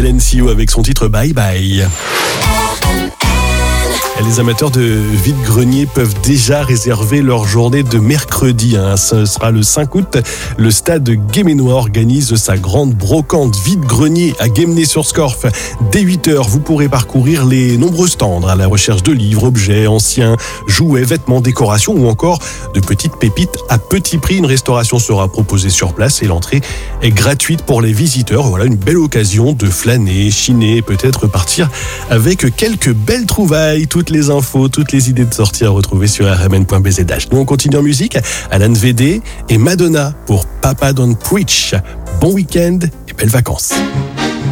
LNCO avec son titre Bye Bye. Les amateurs de vide-grenier peuvent déjà réserver leur journée de mercredi. Ce sera le 5 août. Le stade Guéménois organise sa grande brocante vide-grenier à Guémené-sur-Scorff. Dès 8h, vous pourrez parcourir les nombreux stands à la recherche de livres, objets anciens, jouets, vêtements, décorations ou encore de petites pépites à petit prix. Une restauration sera proposée sur place et l'entrée est gratuite pour les visiteurs. Voilà une belle occasion de flâner, chiner et peut-être partir avec quelques belles trouvailles. Toutes les infos, toutes les idées de sortie à retrouver sur rmn.bz. Nous, on continue en musique. Alan VD et Madonna pour Papa Don't Preach. Bon week-end et belles vacances.